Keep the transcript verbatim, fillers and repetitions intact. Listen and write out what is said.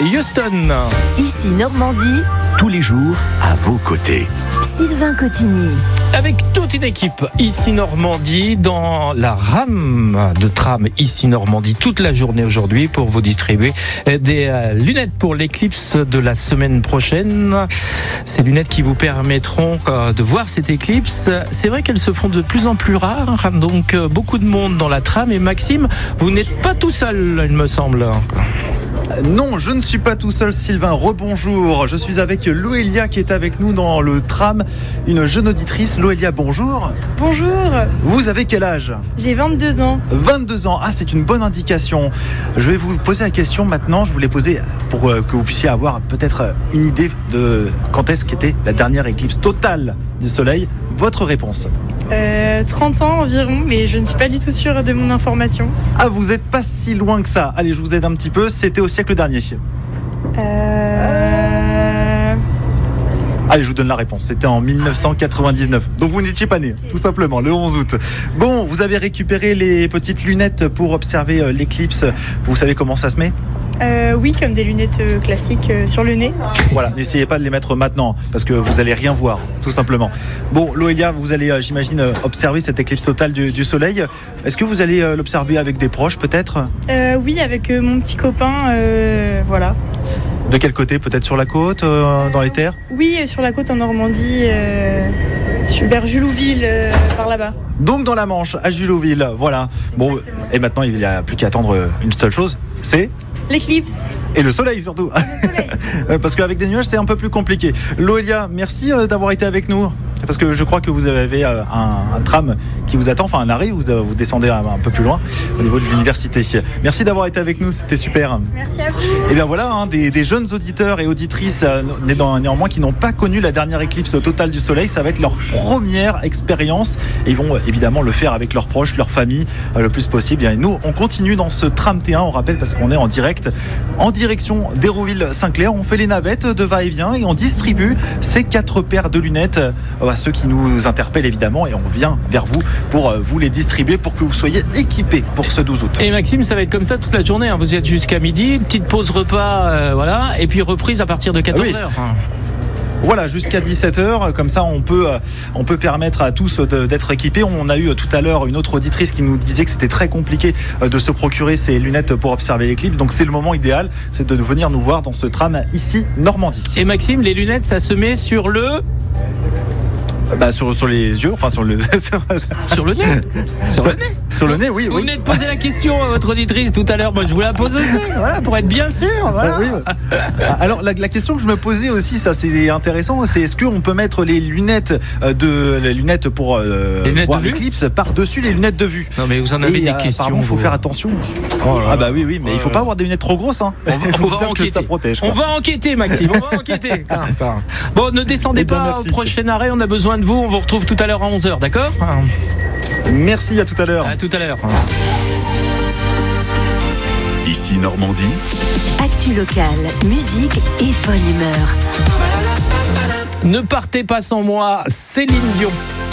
Houston. Ici Normandie, tous les jours à vos côtés. Sylvain Cotigny. Avec toute une équipe ici Normandie dans la rame de tram ici Normandie toute la journée aujourd'hui pour vous distribuer des lunettes pour l'éclipse de la semaine prochaine. Ces lunettes qui vous permettront de voir cette éclipse. C'est vrai qu'elles se font de plus en plus rares, donc beaucoup de monde dans la tram. Et Maxime, vous n'êtes pas tout seul, il me semble. Non, je ne suis pas tout seul, Sylvain. Rebonjour. Je suis avec Loélia qui est avec nous dans le tram, une jeune auditrice. Loélia, bonjour. Bonjour. Vous avez quel âge ? J'ai vingt-deux ans. vingt-deux ans. Ah, c'est une bonne indication. Je vais vous poser la question maintenant. Je vous l'ai posée pour que vous puissiez avoir peut-être une idée de quand est-ce qu'était la dernière éclipse totale du soleil. Votre réponse ? Euh, trente ans environ, mais je ne suis pas du tout sûre de mon information. Ah, vous n'êtes pas si loin que ça. Allez, je vous aide un petit peu. C'était au siècle dernier. Euh... Allez, je vous donne la réponse. C'était en dix-neuf cent quatre-vingt-dix-neuf. Donc vous n'étiez pas né, tout simplement, le onze août. Bon, vous avez récupéré les petites lunettes pour observer l'éclipse. Vous savez comment ça se met ? Euh, oui, comme des lunettes euh, classiques euh, sur le nez. Voilà, n'essayez pas de les mettre maintenant parce que vous allez rien voir, tout simplement. Bon, Loélia, vous allez, euh, j'imagine, euh, observer cette éclipse totale du, du soleil. Est-ce que vous allez euh, l'observer avec des proches, peut-être ? euh, Oui, avec euh, mon petit copain, euh, voilà. De quel côté ? Peut-être sur la côte, euh, dans les terres ? Oui, euh, sur la côte en Normandie, euh, vers Julouville, euh, par là-bas. Donc dans la Manche, à Julouville, voilà. Bon, et maintenant, il n'y a plus qu'à attendre une seule chose, c'est... l'éclipse. Et le soleil surtout. Le soleil. Parce qu'avec des nuages, c'est un peu plus compliqué. Loélia, merci d'avoir été avec nous. Parce que je crois que vous avez un, un tram qui vous attend, enfin un arrêt, vous, vous descendez un, un peu plus loin au niveau de l'université. Merci d'avoir été avec nous, c'était super. Merci à vous. Et bien voilà, hein, des, des jeunes auditeurs et auditrices néanmoins qui n'ont pas connu la dernière éclipse totale du soleil. Ça va être leur première expérience et ils vont évidemment le faire avec leurs proches, leur famille, le plus possible. Et nous, on continue dans ce tram T un, on rappelle, parce qu'on est en direct en direction d'Hérouville-Saint-Clair. On fait les navettes de va-et-vient et on distribue ces quatre paires de lunettes à ceux qui nous interpellent évidemment, et on vient vers vous pour vous les distribuer pour que vous soyez équipés pour ce douze août. Et Maxime, ça va être comme ça toute la journée, hein. Vous êtes jusqu'à midi, une petite pause repas, euh, voilà, et puis reprise à partir de quatorze heures. Ah oui. Voilà, jusqu'à dix-sept heures, comme ça on peut, on peut permettre à tous de, d'être équipés. On a eu tout à l'heure une autre auditrice qui nous disait que c'était très compliqué de se procurer ces lunettes pour observer l'éclipse. Donc c'est le moment idéal, c'est de venir nous voir dans ce tram ici, Normandie. Et Maxime, les lunettes, ça se met sur le... Bah sur, sur les yeux, enfin sur le... sur le nez Sur le nez Sur le nez, oui. Vous oui. venez de poser la question à votre auditrice tout à l'heure, moi je vous la pose aussi, voilà, pour être bien sûr. Voilà. Oui, oui. Alors la, la question que je me posais aussi, ça c'est intéressant, c'est est-ce qu'on peut mettre les lunettes de les lunettes pour euh, lunettes voir de l'éclipse par-dessus les lunettes de vue? Non mais vous en avez Et, des euh, questions. Il faut faire attention. Oh là là. Ah bah oui, oui, mais oh il faut pas avoir des lunettes trop grosses. Hein. On va, on va enquêter. Que ça protège, quoi. On va enquêter, Maxime. On va enquêter. Bon, ne descendez Eh bien, pas merci. au prochain arrêt. On a besoin de vous. On vous retrouve tout à l'heure à onze heures, d'accord ? Merci, à tout à l'heure. À tout à l'heure. Ici Normandie. Actu locale, musique et bonne humeur. Ne partez pas sans moi, Céline Dion.